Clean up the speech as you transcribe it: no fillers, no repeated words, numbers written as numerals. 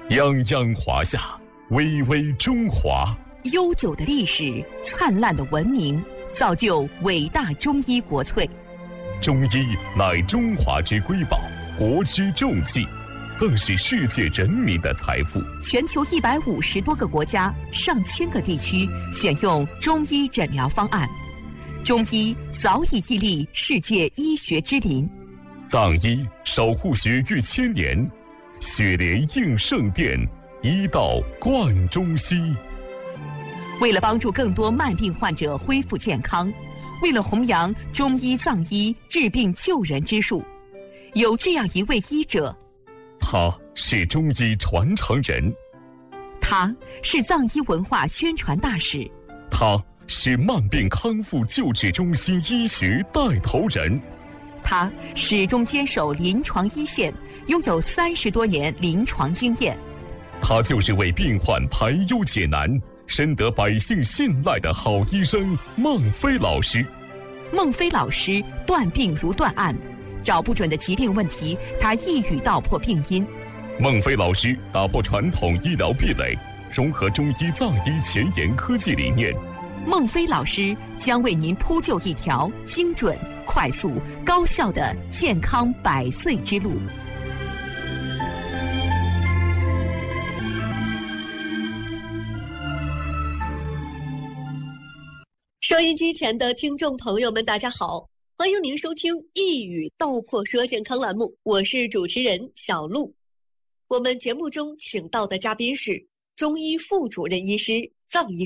泱泱华夏，巍巍中华。 悠久的历史，灿烂的文明，造就伟大中医国粹。 中医乃中华之瑰宝，国之重器，更是世界人民的财富。 全球150多个国家、上千个地区选用中医诊疗方案，中医早已屹立世界医学之林。 藏医守护学逾1000年，血莲应圣殿，医道贯中西。 为了帮助更多慢病患者恢复健康，为了弘扬中医藏医治病救人之术，有这样一位医者， 他是中医传承人， 他是藏医文化宣传大使， 他是慢病康复救治中心医学带头人， 他始终坚守临床一线，拥有30多年临床经验。 他就是为病患排忧解难，深得百姓信赖的好医生孟非老师。 孟非老师断病如断案，找不准的疾病问题，他一语道破病因。 孟非老师打破传统医疗壁垒，融合中医藏医前沿科技理念。 孟非老师将为您铺就一条精准、快速、高效的健康100岁之路。 收音机前的听众朋友们，大家好，欢迎您收听《一语道破说》健康栏目，我是主持人小璐。我们节目中请到的嘉宾是中医副主任医师、藏医